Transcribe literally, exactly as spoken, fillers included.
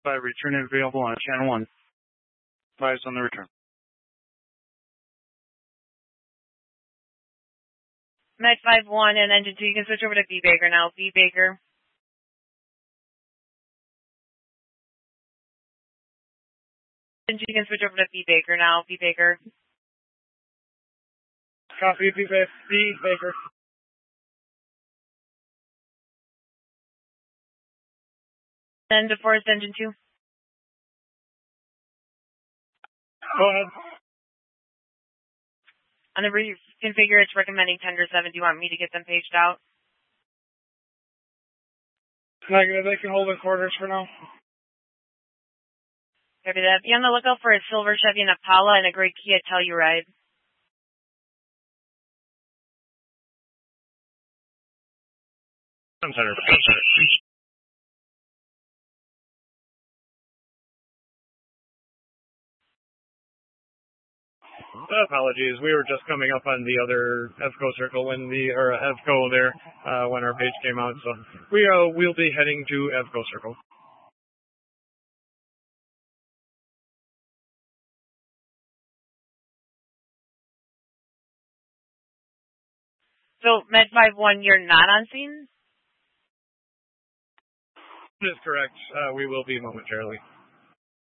By return available on channel one. Advise on the return. Med five one and engine two, you can switch over to B Baker now. B Baker. Engine two, you can switch over to B Baker now. B Baker. Copy, B Baker. Then DeForest engine two. Go ahead. On the reconfigure, it's recommending tender seven. Do you want me to get them paged out? Negative. They can hold in quarters for now. Copy that. Be on the lookout for a silver Chevy Impala and a gray Kia Telluride. Center. Apologies. We were just coming up on the other EVCO circle when the or EVCO there uh, when our page came out. So we uh, we'll be heading to EVCO circle. So Med five one, you're not on scene? That is correct. Uh, we will be momentarily.